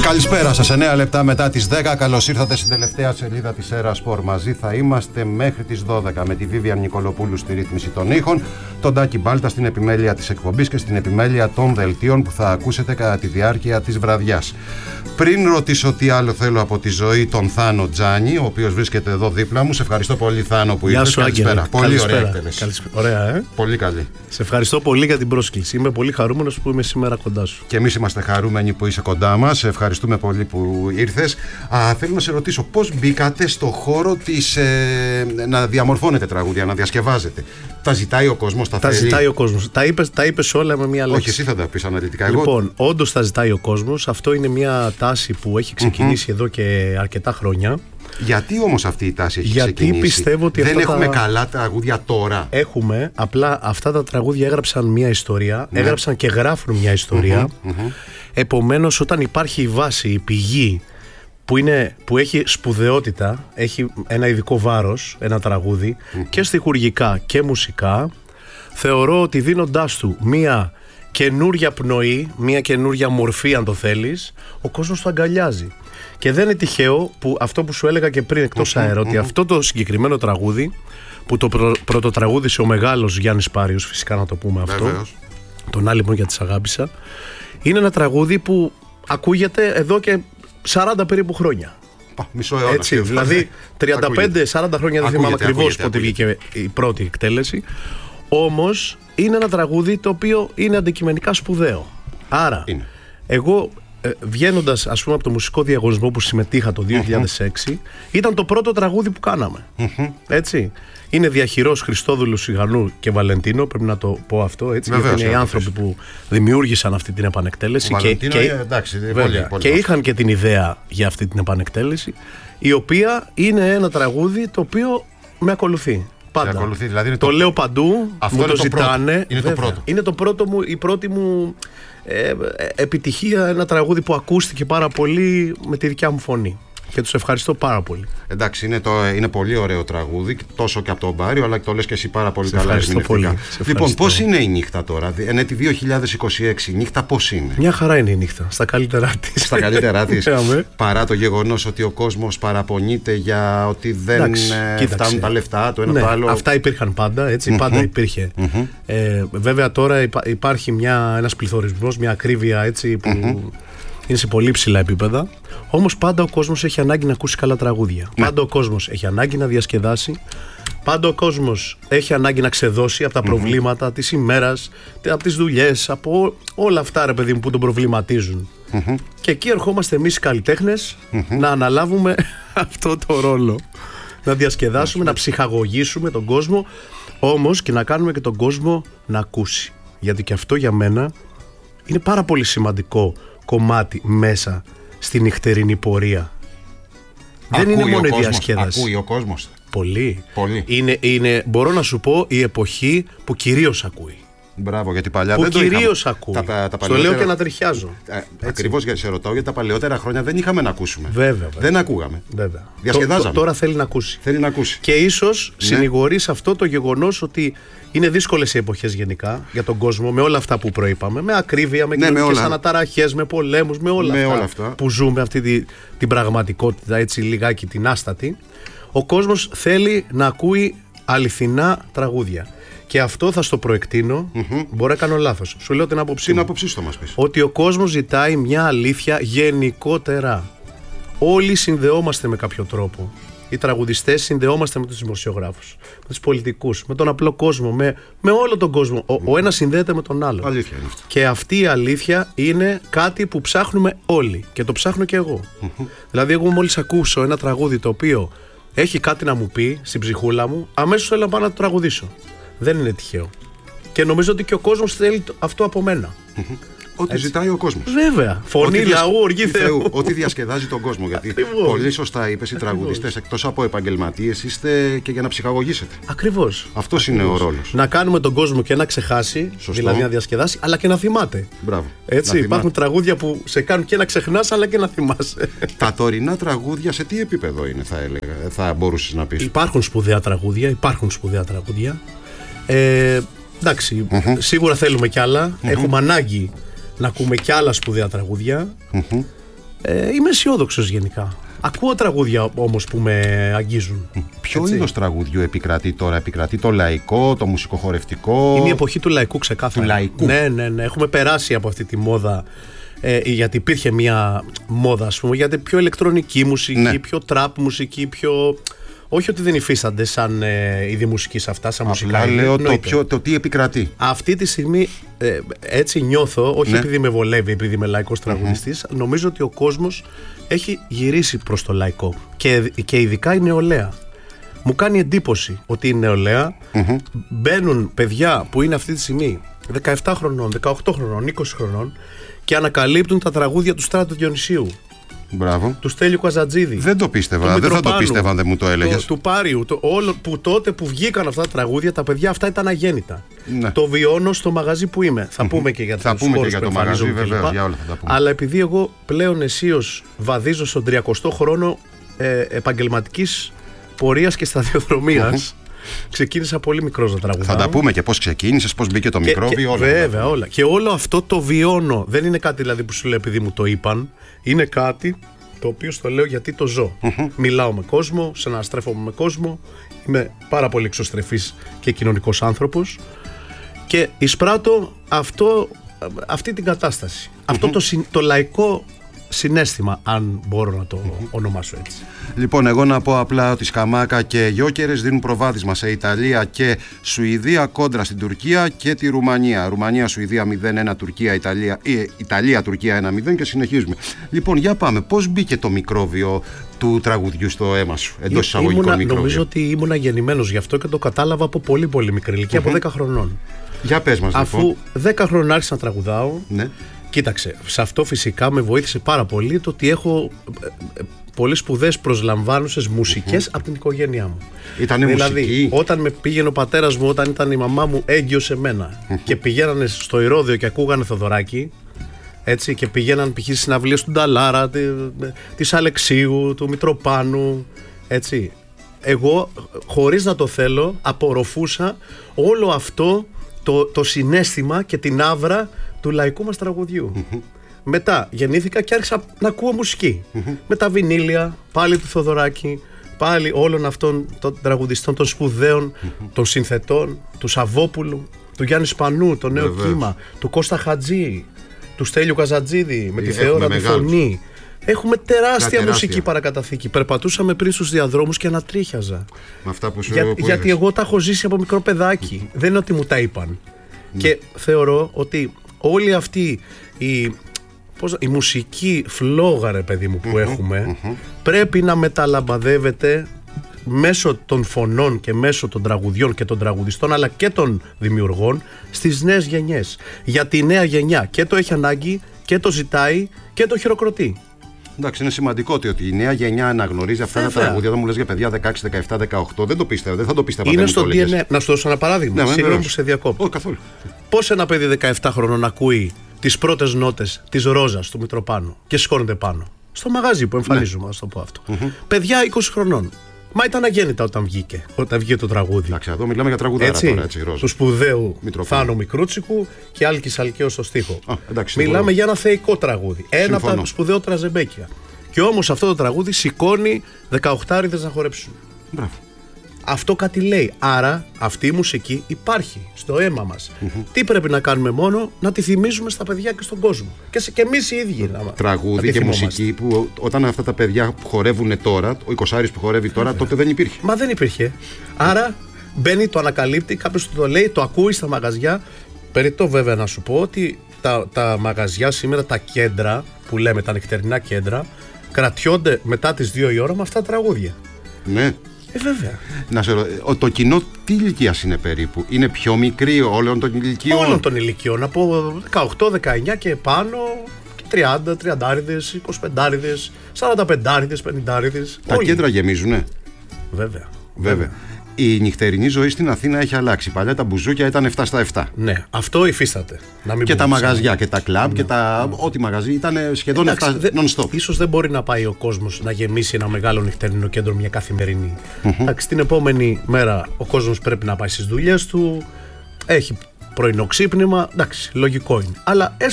Καλησπέρα σας, 9 λεπτά μετά τις 10. Καλώς ήρθατε στην τελευταία σελίδα της Έρα Σπορ. Μαζί θα είμαστε μέχρι τις 12 με τη Βίβιαν Νικολοπούλου στη ρύθμιση των ήχων, τον Τάκη Μπάλτα στην επιμέλεια της εκπομπής και στην επιμέλεια των δελτίων που θα ακούσετε κατά τη διάρκεια της βραδιάς. Πριν ρωτήσω τι άλλο θέλω από τη ζωή, τον Θάνο Τζάνι, ο οποίος βρίσκεται εδώ δίπλα μου. Σε ευχαριστώ πολύ, Θάνο, που ήρθες. Καλησπέρα. Πολύ ωραία εκτέλεση. Ωραία, Πολύ καλή. Σε ευχαριστώ πολύ για την πρόσκληση. Είμαι πολύ χαρούμενος που είμαι σήμερα κοντά σου. Και εμείς είμαστε χαρούμενοι που είσαι κοντά μας. Σε ευχαριστούμε πολύ που ήρθες. Θέλω να σε ρωτήσω, πώς μπήκατε στο χώρο της να διαμορφώνετε τραγούδια, να διασκευάζετε? Τα ζητάει ο κόσμος, τα θέλει? Ζητάει ο κόσμος. Τα είπες όλα με μία λέξη. Όχι, εσύ θα τα πεις αναλυτικά. Λοιπόν, όντως τα ζητάει ο κόσμος. Αυτό είναι μία τάση που έχει ξεκινήσει εδώ και αρκετά χρόνια. Γιατί όμως αυτή η τάση έχει ξεκινήσει? Γιατί πιστεύω ότι δεν έχουμε καλά τραγούδια τώρα? Έχουμε, απλά αυτά τα τραγούδια έγραψαν μία ιστορία, έγραψαν και γράφουν μία ιστορία. Επομένως, όταν υπάρχει η βάση, η πηγή που έχει σπουδαιότητα, έχει ένα ειδικό βάρος, ένα τραγούδι, και στιχουργικά και μουσικά, θεωρώ ότι δίνοντάς του μία καινούρια πνοή, μία καινούρια μορφή, αν το θέλεις, ο κόσμος το αγκαλιάζει. Και δεν είναι τυχαίο που αυτό που σου έλεγα και πριν εκτός αέρα, ότι αυτό το συγκεκριμένο τραγούδι, που το πρωτοτραγούδισε ο μεγάλος Γιάννης Πάριος, φυσικά να το πούμε αυτό, Βεβαίως. τον άλλη για τις αγάπησα, είναι ένα τραγούδι που ακούγεται εδώ και 40 περίπου χρόνια. Μισό αιώνα. Έτσι, δηλαδή 35-40 χρόνια, δεν θυμάμαι ακριβώς πότε βγήκε η πρώτη εκτέλεση. Όμως είναι ένα τραγούδι το οποίο είναι αντικειμενικά σπουδαίο. Άρα, εγώ βγαίνοντας, ας πούμε, από το μουσικό διαγωνισμό που συμμετείχα το 2006, ήταν το πρώτο τραγούδι που κάναμε. Έτσι. Είναι διαχειρός Χριστόδουλου, Σιγανού και Βαλεντίνο, πρέπει να το πω αυτό, έτσι. Βεβαίως, γιατί είναι οι άνθρωποι που δημιούργησαν αυτή την επανεκτέλεση και είχαν και την ιδέα για αυτή την επανεκτέλεση, η οποία είναι ένα τραγούδι το οποίο με ακολουθεί. Πάντα. Δηλαδή το λέω παντού, μου το ζητάνε. Είναι το πρώτο. Είναι το πρώτο μου, η πρώτη μου επιτυχία, ένα τραγούδι που ακούστηκε πάρα πολύ με τη δικιά μου φωνή. Και τους ευχαριστώ πάρα πολύ. Εντάξει, είναι πολύ ωραίο τραγούδι, τόσο και από τον Πάριο, αλλά το λες και εσύ πάρα πολύ καλά. Ευχαριστώ πολύ. Λοιπόν, πώς είναι η νύχτα τώρα, ενέτη 2026, η νύχτα πώς είναι? Μια χαρά είναι η νύχτα, στα καλύτερά της. Στα καλύτερά της, παρά το γεγονός ότι ο κόσμος παραπονείται για ότι δεν φτάνουν τα λεφτά, το ένα το άλλο. Αυτά υπήρχαν πάντα, έτσι, πάντα υπήρχε. Βέβαια τώρα υπάρχει ένας πληθωρισμός, μια ακρίβεια, έτσι, που είναι σε πολύ ψηλά επίπεδα. Όμως πάντα ο κόσμος έχει ανάγκη να ακούσει καλά τραγούδια. Πάντα ο κόσμος έχει ανάγκη να διασκεδάσει. Πάντα ο κόσμος έχει ανάγκη να ξεδώσει από τα προβλήματα της ημέρας, από τις δουλειές, από όλα αυτά, ρε παιδί μου, που τον προβληματίζουν. Και εκεί ερχόμαστε εμείς οι καλλιτέχνες να αναλάβουμε αυτό το ρόλο. Να διασκεδάσουμε, να ψυχαγωγήσουμε τον κόσμο, όμως και να κάνουμε και τον κόσμο να ακούσει. Γιατί και αυτό για μένα είναι πάρα πολύ σημαντικό κομμάτι μέσα στη νυχτερινή πορεία. Δεν είναι μόνο η διασκέδαση. Ακούει ο κόσμος. Πολύ. Είναι, μπορώ να σου πω, η εποχή που κυρίως ακούει. Μπράβο, γιατί παλιά που δεν το είχαμε. Κυρίως ακούει. Στο λέω και να τριχιάζω. Ακριβώς, γιατί σε ρωτάω, γιατί τα παλαιότερα χρόνια δεν είχαμε να ακούσουμε. Βέβαια. Δεν ακούγαμε. Βέβαια. Διασκεδάζαμε. Τώρα θέλει να ακούσει. Θέλει να ακούσει. Και ίσως συνηγορεί σε αυτό το γεγονός ότι είναι δύσκολες οι εποχές γενικά για τον κόσμο, με όλα αυτά που προείπαμε. Με ακρίβεια, με κοινωνικές αναταραχές, με πολέμους, με όλα αυτά που ζούμε, αυτή την πραγματικότητα, έτσι λιγάκι την άστατη. Ο κόσμος θέλει να ακούει αληθινά τραγούδια. Και αυτό θα στο προεκτείνω. Μπορεί να κάνω λάθος. Σου λέω την άποψή μου. Την άποψή σου το μας πεις. Ότι ο κόσμος ζητάει μια αλήθεια γενικότερα. Όλοι συνδεόμαστε με κάποιο τρόπο. Οι τραγουδιστές συνδεόμαστε με τους δημοσιογράφους, με τους πολιτικούς, με τον απλό κόσμο, με όλο τον κόσμο. Ο ένας συνδέεται με τον άλλο. Αλήθεια είναι αυτό. Και αυτή η αλήθεια είναι κάτι που ψάχνουμε όλοι. Και το ψάχνω και εγώ. Δηλαδή, εγώ μόλις ακούσω ένα τραγούδι το οποίο έχει κάτι να μου πει στην ψυχούλα μου, αμέσως θέλω να πάω να το τραγουδήσω. Δεν είναι τυχαίο. Και νομίζω ότι και ο κόσμος θέλει αυτό από μένα. Ό,τι ζητάει ο κόσμος. Βέβαια. Φωνή λαού, οργή Θεού. Ό,τι διασκεδάζει τον κόσμο. Γιατί πολύ σωστά είπες, οι τραγουδιστές, εκτός από επαγγελματίες, είστε και για να ψυχαγωγήσετε. Ακριβώς. Αυτός είναι ο ρόλος. Να κάνουμε τον κόσμο και να ξεχάσει, δηλαδή να διασκεδάσει, αλλά και να θυμάται. Μπράβο. Έτσι, υπάρχουν τραγούδια που σε κάνουν και να ξεχνάς, αλλά και να θυμάσαι. Τα τωρινά τραγούδια σε τι επίπεδο είναι, θα μπορούσες να πεις? Υπάρχουν σπουδαία τραγούδια. Εντάξει, σίγουρα θέλουμε κι άλλα. Έχουμε ανάγκη να ακούμε κι άλλα σπουδαία τραγούδια. Είμαι αισιόδοξος γενικά. Ακούω τραγούδια όμως που με αγγίζουν. Ποιο είδος τραγουδιού επικρατεί τώρα? Επικρατεί το λαϊκό, το μουσικοχορευτικό? Είναι η εποχή του λαϊκού ξεκάθαρα. Του λαϊκού. Ναι. Έχουμε περάσει από αυτή τη μόδα. Γιατί υπήρχε μια μόδα, ας πούμε, γιατί πιο ηλεκτρονική μουσική, πιο τραπ μουσική, πιο... Όχι ότι δεν υφίστανται σαν είδη μουσικής αυτά, σαν μουσικά. Απλά λέω το τι επικρατεί. Αυτή τη στιγμή έτσι νιώθω, όχι επειδή με βολεύει, επειδή είμαι λαϊκός τραγουδιστής, νομίζω ότι ο κόσμος έχει γυρίσει προς το λαϊκό. Και ειδικά η νεολαία. Μου κάνει εντύπωση ότι η νεολαία μπαίνουν παιδιά που είναι αυτή τη στιγμή 17 χρονών, 18 χρονών, 20 χρονών και ανακαλύπτουν τα τραγούδια του Στράτου Διονυσίου. Μπράβο. Του Στέλιου Καζατζίδη. Δεν το πίστευα, δεν θα το πίστευα αν δεν μου το έλεγες. Του Πάριου. Που τότε που βγήκαν αυτά τα τραγούδια, τα παιδιά αυτά ήταν αγέννητα. Ναι. Το βιώνω στο μαγαζί που είμαι. Θα πούμε και για το μαγαζί, βεβαίως, για όλα θα τα πούμε. Αλλά επειδή εγώ πλέον αισίως βαδίζω στον 30ο χρόνο επαγγελματικής πορείας και σταδιοδρομίας. Ξεκίνησα πολύ μικρός να τραγουδάω. Θα τα πούμε και πώς ξεκίνησες, πώς μπήκε το μικρόβιο, όλα. Βέβαια, όλα. Και όλο αυτό το βιώνω. Δεν είναι κάτι δηλαδή που σου λέω επειδή μου το είπαν. Είναι κάτι το οποίο στο λέω γιατί το ζω. Μιλάω με κόσμο, συναστρέφομαι με κόσμο. Είμαι πάρα πολύ εξωστρεφής και κοινωνικός άνθρωπος. Και εισπράττω αυτή την κατάσταση. Αυτό το λαϊκό συναίσθημα, αν μπορώ να το ονομάσω έτσι. Λοιπόν, εγώ να πω απλά ότι Σκαμάκα και Γιόκερες δίνουν προβάδισμα σε Ιταλία και Σουηδία κόντρα στην Τουρκία και τη Ρουμανία. Ρουμανία-Σουηδία 0-1, Ιταλία-Τουρκία 1-0 και συνεχίζουμε. Λοιπόν, για πάμε. Πώς μπήκε το μικρόβιο του τραγουδιού στο αίμα σου, εντός εισαγωγικών μικρόβιο? Νομίζω ότι ήμουνα γεννημένος γι' αυτό και το κατάλαβα από πολύ πολύ μικρή ηλικία, από 10 χρονών. Για πες μας, αφού λοιπόν. 10 χρονών άρχισα να τραγουδάω. Ναι. Κοίταξε, σε αυτό φυσικά με βοήθησε πάρα πολύ το ότι έχω πολλές σπουδές προσλαμβάνουσες μουσικές από την οικογένειά μου. Ήτανε δηλαδή, μουσική. Όταν με πήγαινε ο πατέρας μου, όταν ήταν η μαμά μου έγκυος σε μένα και πηγαίνανε στο Ηρώδειο και ακούγανε Θοδωράκη, έτσι, και πηγαίναν π.χ. στις συναυλίες του Νταλάρα, της Αλεξίου, του Μητροπάνου, έτσι. Εγώ, χωρίς να το θέλω, απορροφούσα όλο αυτό το συναίσθημα και την άβρα του λαϊκού μας τραγουδιού. Μετά γεννήθηκα και άρχισα να ακούω μουσική. Με τα βινίλια, πάλι του Θοδωράκη, πάλι όλων αυτών των τραγουδιστών, των σπουδαίων, των συνθετών, του Σαββόπουλου, του Γιάννη Σπανού, το νέο κύμα, του Κώστα Χατζή, του Στέλιου Καζατζίδη, με τη Θεόρα τη φωνή. Έχουμε τεράστια μουσική παρακαταθήκη. Περπατούσαμε πριν στους διαδρόμους και ανατρίχιαζα. Με αυτά που γιατί εγώ τα έχω ζήσει από μικρό παιδάκι. Δεν είναι ότι μου τα είπαν. Και θεωρώ ότι όλη αυτή η μουσική φλόγα, ρε παιδί μου, που έχουμε, πρέπει να μεταλαμπαδεύεται μέσω των φωνών και μέσω των τραγουδιών και των τραγουδιστών, αλλά και των δημιουργών στις νέες γενιές. Γιατί η νέα γενιά και το έχει ανάγκη και το ζητάει και το χειροκροτεί. Εντάξει, είναι σημαντικό ότι η νέα γενιά αναγνωρίζει αυτά τα τραγούδια. Όταν μου λες για παιδιά 16, 17, 18, δεν το πίστευα, δεν θα το πίστευα. Είναι στο DNA. Να σου δώσω ένα παράδειγμα. Συγγνώμη που σε διακόπτω. Όχι, καθόλου. Πώς ένα παιδί 17 χρονών ακούει τις πρώτες νότες της Ρόζας του Μητροπάνου και σηκώνεται πάνω? Στο μαγαζί που εμφανίζουμε, ας το πω αυτό. Παιδιά 20 χρονών. Μα ήταν αγέννητα όταν βγήκε το τραγούδι. Εντάξει, εδώ μιλάμε για τραγουδάρα τώρα, έτσι, Ρόζα. Του σπουδαίου Θάνο Μικρούτσικου και Άλκης Αλκαίος στο στίχο. Μιλάμε για ένα θεϊκό τραγούδι. Ένα από τα σπουδαιότερα ζεμπέκια. Και όμως αυτό το τραγούδι σηκώνει 18άριδες να χορέψουν. Μπράβο. Αυτό κάτι λέει. Άρα αυτή η μουσική υπάρχει στο αίμα μας. Τι πρέπει να κάνουμε μόνο? Να τη θυμίζουμε στα παιδιά και στον κόσμο. Και εμείς οι ίδιοι. Τραγούδι και μουσική που όταν αυτά τα παιδιά που χορεύουν τώρα, ο 20άρης που χορεύει τώρα, τότε δεν υπήρχε. Μα δεν υπήρχε. Άρα μπαίνει, το ανακαλύπτει, κάποιος του το λέει, το ακούει στα μαγαζιά. Περιττό βέβαια να σου πω ότι τα μαγαζιά σήμερα, τα κέντρα που λέμε, τα νυχτερινά κέντρα, κρατιόνται μετά τις 2 η ώρα με αυτά τα τραγούδια. Ναι. Βέβαια. Να σε ρωτήσω, το κοινό τι ηλικία είναι περίπου? Είναι πιο μικρή όλων των ηλικιών? Όλων των ηλικιών, από 18, 19 και πάνω, 30, 30άριδες, 25άριδες, 45άριδες, 50άριδες. Τα κέντρα γεμίζουνε. Βέβαια. Η νυχτερινή ζωή στην Αθήνα έχει αλλάξει. Παλιά τα μπουζούκια ήταν 7 στα 7. Ναι, αυτό υφίσταται. Και τα μαγαζιά και τα κλαμπ και ό,τι μαγαζί ήταν σχεδόν 7 non-stop. Ίσως δεν μπορεί να πάει ο κόσμος να γεμίσει ένα μεγάλο νυχτερινό κέντρο μια καθημερινή. Εντάξει, την επόμενη μέρα ο κόσμος πρέπει να πάει στις δουλειές του, έχει πρωινό ξύπνημα. Εντάξει, λογικό είναι. Αλλά έστω